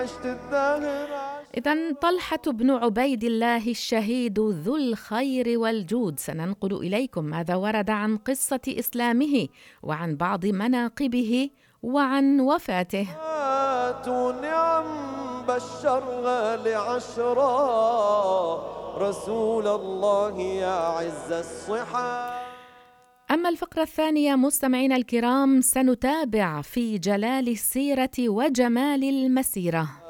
إذن طلحة بن عبيد الله الشهيد ذو الخير والجود، سننقل إليكم ماذا ورد عن قصة إسلامه وعن بعض مناقبه وعن وفاته. نعم بشرها لعشرة رسول الله يا عز الصحة. أما الفقرة الثانية مستمعينا الكرام، سنتابع في جلال السيرة وجمال المسيرة.